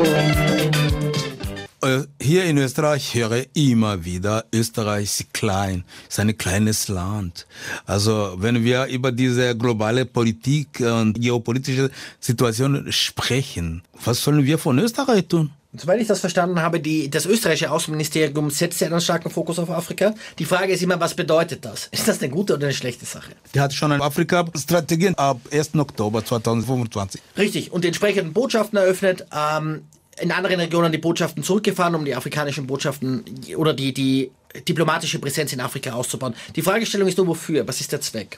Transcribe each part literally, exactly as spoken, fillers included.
Hier in Österreich höre ich immer wieder, Österreich ist klein, ist ein kleines Land. Also wenn wir über diese globale Politik und geopolitische Situation sprechen, was sollen wir von Österreich tun? Soweit ich das verstanden habe, die, das österreichische Außenministerium setzt ja einen starken Fokus auf Afrika. Die Frage ist immer, was bedeutet das? Ist das eine gute oder eine schlechte Sache? Die hat schon eine Afrika-Strategie ab ersten Oktober zweitausendfünfundzwanzig. Richtig, und die entsprechenden Botschaften eröffnet, ähm, in anderen Regionen die Botschaften zurückgefahren, um die afrikanischen Botschaften oder die, die diplomatische Präsenz in Afrika auszubauen. Die Fragestellung ist nur, wofür? Was ist der Zweck?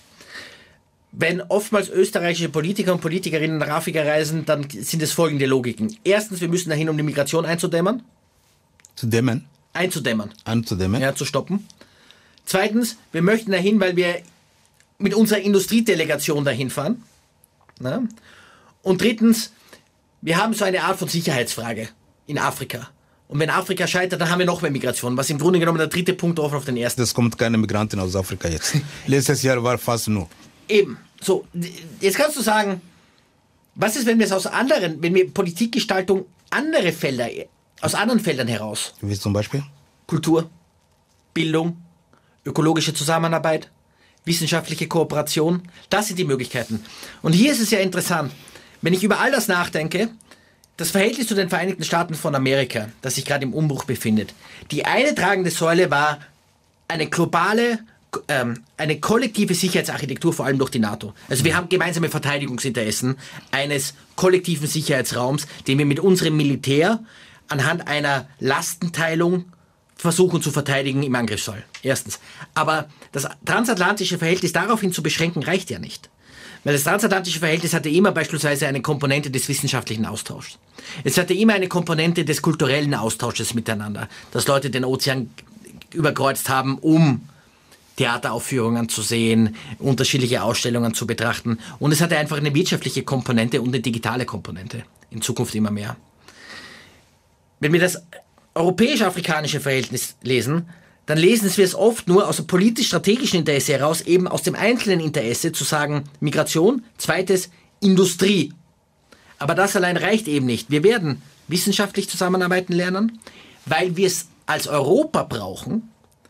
Wenn oftmals österreichische Politiker und Politikerinnen nach Afrika reisen, dann sind es folgende Logiken. Erstens, wir müssen dahin, um die Migration einzudämmen. Zu dämmen? Einzudämmen. Einzudämmen? Ja, zu stoppen. Zweitens, wir möchten dahin, weil wir mit unserer Industriedelegation dahin fahren. Na? Und drittens, wir haben so eine Art von Sicherheitsfrage in Afrika. Und wenn Afrika scheitert, dann haben wir noch mehr Migration, was im Grunde genommen der dritte Punkt offen auf den ersten. Es kommt keine Migranten aus Afrika jetzt. Letztes Jahr war fast nur. Eben. So, jetzt kannst du sagen, was ist, wenn wir es aus anderen, wenn wir Politikgestaltung andere Felder, aus anderen Feldern heraus? Wie zum Beispiel? Kultur, Bildung, ökologische Zusammenarbeit, wissenschaftliche Kooperation, das sind die Möglichkeiten. Und hier ist es ja interessant, wenn ich über all das nachdenke, das Verhältnis zu den Vereinigten Staaten von Amerika, das sich gerade im Umbruch befindet, die eine tragende Säule war eine globale, ähm, eine kollektive Sicherheitsarchitektur, vor allem durch die NATO. Also wir haben gemeinsame Verteidigungsinteressen eines kollektiven Sicherheitsraums, den wir mit unserem Militär anhand einer Lastenteilung versuchen zu verteidigen im Angriffsfall. Erstens. Aber das transatlantische Verhältnis daraufhin zu beschränken, reicht ja nicht. Weil das transatlantische Verhältnis hatte immer beispielsweise eine Komponente des wissenschaftlichen Austauschs. Es hatte immer eine Komponente des kulturellen Austausches miteinander, dass Leute den Ozean überkreuzt haben, um Theateraufführungen zu sehen, unterschiedliche Ausstellungen zu betrachten. Und es hatte einfach eine wirtschaftliche Komponente und eine digitale Komponente. In Zukunft immer mehr. Wenn wir das europäisch-afrikanische Verhältnis lesen, dann lesen wir es oft nur aus dem politisch-strategischen Interesse heraus, eben aus dem einzelnen Interesse zu sagen, Migration, zweites, Industrie. Aber das allein reicht eben nicht. Wir werden wissenschaftlich zusammenarbeiten lernen, weil wir es als Europa brauchen,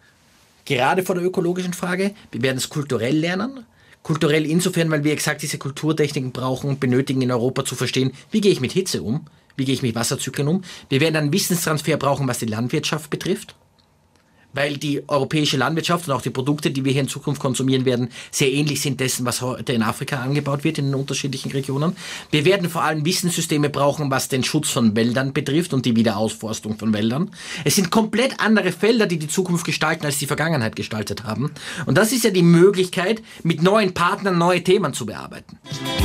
gerade vor der ökologischen Frage. Wir werden es kulturell lernen. Kulturell insofern, weil wir exakt diese Kulturtechniken brauchen und benötigen in Europa zu verstehen, wie gehe ich mit Hitze um, wie gehe ich mit Wasserzyklen um. Wir werden einenWissenstransfer brauchen, was die Landwirtschaft betrifft, weil die europäische Landwirtschaft und auch die Produkte, die wir hier in Zukunft konsumieren werden, sehr ähnlich sind dessen, was heute in Afrika angebaut wird, in den unterschiedlichen Regionen. Wir werden vor allem Wissenssysteme brauchen, was den Schutz von Wäldern betrifft und die Wiederausforstung von Wäldern. Es sind komplett andere Felder, die die Zukunft gestalten, als die Vergangenheit gestaltet haben. Und das ist ja die Möglichkeit, mit neuen Partnern neue Themen zu bearbeiten.